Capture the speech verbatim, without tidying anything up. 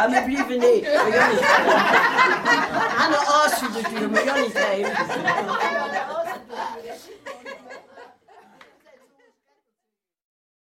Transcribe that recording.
Ja, maar liever niet. Maar Jan niet. Aan de as natuurlijk, maar Jan niet geven.